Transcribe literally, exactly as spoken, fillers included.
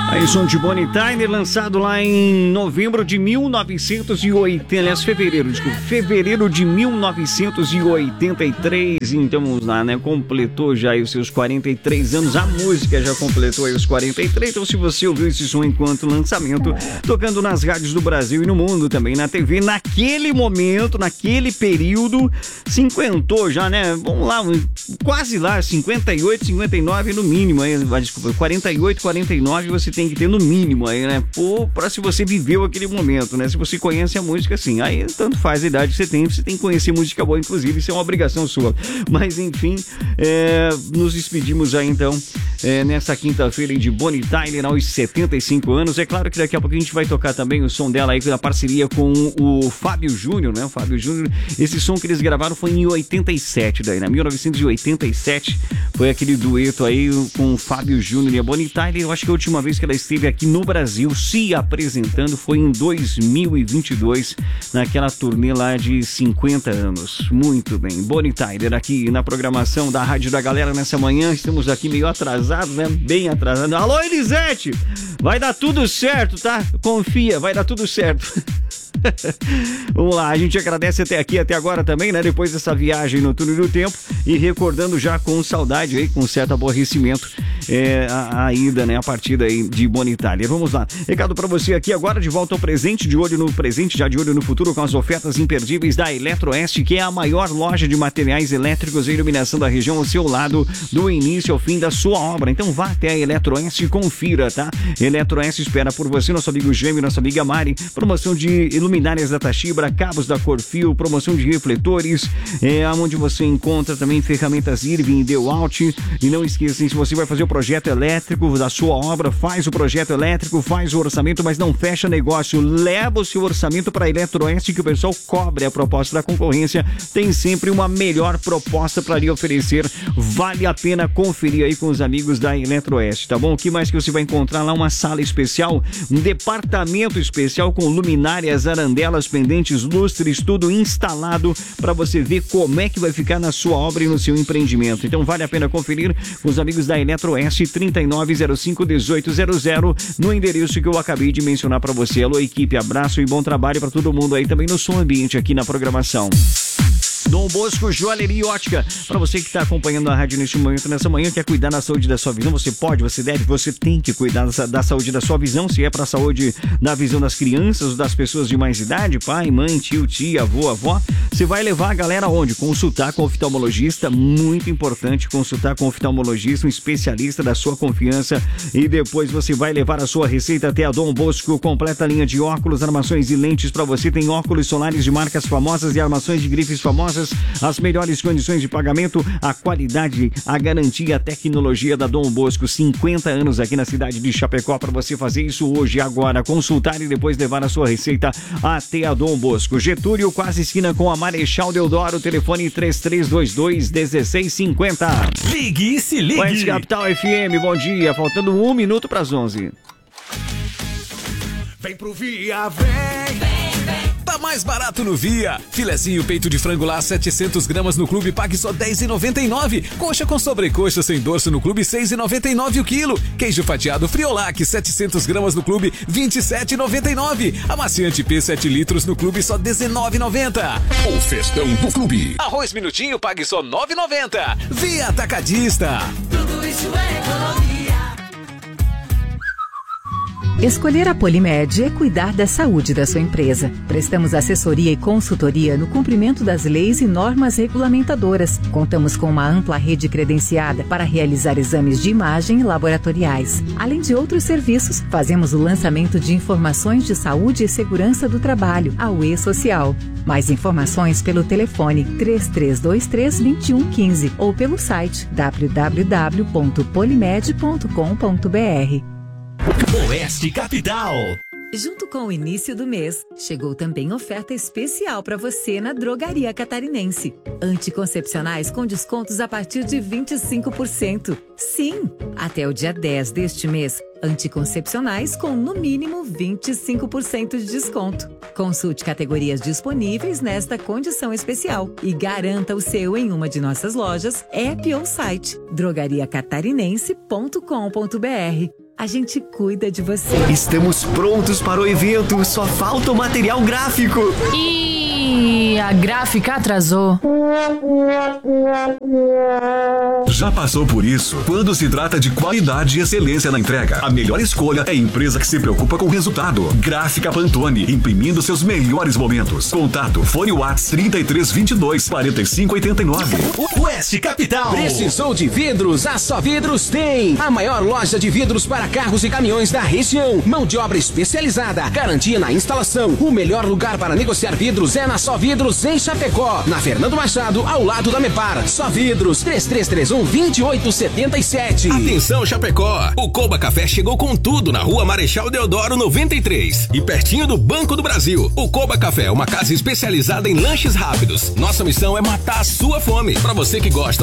Aí, som de Bonnie Tyler, lançado lá em novembro de mil novecentos e oitenta, aliás, fevereiro, desculpa, fevereiro de mil novecentos e oitenta e três, então vamos lá, né, completou já aí os seus quarenta e três anos, a música já completou aí os quarenta e três, então se você ouviu esse som enquanto lançamento, tocando nas rádios do Brasil e no mundo, também na T V, naquele momento, naquele período, cinquentou já, né, vamos lá, quase lá, cinquenta e oito, cinquenta e nove no mínimo, aí, desculpa, quarenta e oito, quarenta e nove você tem que ter no mínimo aí, né? Pô, pra se você viveu aquele momento, né? Se você conhece a música, assim, aí tanto faz a idade que você tem, você tem que conhecer música boa, inclusive, isso é uma obrigação sua. Mas, enfim, é, nos despedimos aí, então, é, nessa quinta-feira de Bonnie Tyler, aos setenta e cinco anos. É claro que daqui a pouco a gente vai tocar também o som dela aí, na parceria com o Fábio Júnior, né? O Fábio Júnior, esse som que eles gravaram foi em oitenta e sete, daí, né? mil novecentos e oitenta e sete, foi aquele dueto aí com o Fábio Júnior e a Bonnie Tyler. Eu acho que a última vez que ela esteve aqui no Brasil se apresentando foi em dois mil e vinte e dois, naquela turnê lá de cinquenta anos. Muito bem, Bonnie Tyler aqui na programação da Rádio da Galera nessa manhã. Estamos aqui meio atrasados, né? Bem atrasados. Alô, Elisete! Vai dar tudo certo, tá? Confia, vai dar tudo certo. Vamos lá, a gente agradece até aqui, até agora também, né? Depois dessa viagem no túnel do tempo e recordando já com saudade aí, com certo aborrecimento, é, a, a ida, né? A partida aí de Bonnie Tyler. Vamos lá, recado pra você aqui agora, de volta ao presente, de olho no presente, já de olho no futuro, com as ofertas imperdíveis da Eletroeste, que é a maior loja de materiais elétricos e iluminação da região, ao seu lado, do início ao fim da sua obra. Então vá até a Eletroeste e confira, tá? Eletroeste espera por você, nosso amigo Gêmeo, nossa amiga Mari, promoção de luminárias da Tachibra, cabos da Corfil, promoção de refletores, é onde você encontra também ferramentas Irving e DeWalt. E não esqueça, se você vai fazer o projeto elétrico da sua obra, faz o projeto elétrico, faz o orçamento, mas não fecha negócio, leva o seu orçamento para a Eletroeste, que o pessoal cobre a proposta da concorrência, tem sempre uma melhor proposta para lhe oferecer. Vale a pena conferir aí com os amigos da Eletroeste, tá bom? O que mais que você vai encontrar lá? Uma sala especial, um departamento especial com luminárias, arandelas, pendentes, lustres, tudo instalado para você ver como é que vai ficar na sua obra e no seu empreendimento. Então vale a pena conferir com os amigos da Eletroeste, trinta e nove zero cinco, dezoito zero zero, no endereço que eu acabei de mencionar para você. Alô, equipe, abraço e bom trabalho para todo mundo aí também no som ambiente aqui na programação. Dom Bosco Joalheria e Ótica, para você que está acompanhando a rádio neste momento, nessa manhã, quer cuidar da saúde da sua visão, você pode, você deve, você tem que cuidar da, da saúde da sua visão, se é para a saúde da visão das crianças ou das pessoas de mais idade, pai, mãe, tio, tia, avô, avó, você vai levar a galera onde? Consultar com o oftalmologista, muito importante, consultar com o oftalmologista, um especialista da sua confiança, e depois você vai levar a sua receita até a Dom Bosco, completa linha de óculos, armações e lentes para você, tem óculos solares de marcas famosas e armações de grifes famosas, as melhores condições de pagamento, a qualidade, a garantia, a tecnologia da Dom Bosco, cinquenta anos aqui na cidade de Chapecó, para você fazer isso hoje, agora, consultar e depois levar a sua receita até a Dom Bosco. Getúlio, quase esquina com a Marechal Deodoro, telefone três três dois dois, um seis cinco zero. Ligue e se ligue. Oeste Capital F M, bom dia, faltando um minuto para as onze. Vem pro Via, vem, vem, vem. Tá mais barato no Via. Filezinho peito de frango lá, setecentos gramas no clube, pague só dez reais e noventa e nove centavos. Coxa com sobrecoxa sem dorso no clube, seis reais e noventa e nove centavos o quilo. Queijo fatiado Friolac, setecentos gramas no clube, vinte e sete reais e noventa e nove centavos. Amaciante P sete litros no clube, só dezenove reais e noventa centavos. O festão do clube. Arroz Minutinho, pague só nove reais e noventa centavos. Via Atacadista. Tudo isso é economia. Escolher a Polimed é cuidar da saúde da sua empresa. Prestamos assessoria e consultoria no cumprimento das leis e normas regulamentadoras. Contamos com uma ampla rede credenciada para realizar exames de imagem e laboratoriais. Além de outros serviços, fazemos o lançamento de informações de saúde e segurança do trabalho, a U E Social. Mais informações pelo telefone três três dois três, dois um um cinco ou pelo site w w w ponto polimed ponto com ponto b r. Oeste Capital. Junto com o início do mês, chegou também oferta especial para você na Drogaria Catarinense. Anticoncepcionais com descontos a partir de vinte e cinco por cento. Sim, até o dia dez deste mês, anticoncepcionais com no mínimo vinte e cinco por cento de desconto. Consulte categorias disponíveis nesta condição especial e garanta o seu em uma de nossas lojas, app ou site drogaria catarinense ponto com ponto b r. a gente cuida de você. Estamos prontos para o evento, só falta o material gráfico. E a gráfica atrasou. Já passou por isso? Quando se trata de qualidade e excelência na entrega, a melhor escolha é a empresa que se preocupa com o resultado. Gráfica Pantone, imprimindo seus melhores momentos. Contato Fone Whats trinta e três vinte e dois, quarenta e cinco oitenta e nove. Oeste Capital. Precisou de vidros? A Só Vidros tem. A maior loja de vidros para carros e caminhões da região. Mão de obra especializada, garantia na instalação. O melhor lugar para negociar vidros é na Só Vidros em Chapecó. Na Fernando Machado, ao lado da Mepar. Só Vidros, três três três um, dois oito sete sete. Atenção Chapecó, o Coba Café chegou com tudo na rua Marechal Deodoro noventa e três e pertinho do Banco do Brasil. O Coba Café é uma casa especializada em lanches rápidos. Nossa missão é matar a sua fome. Para você que gosta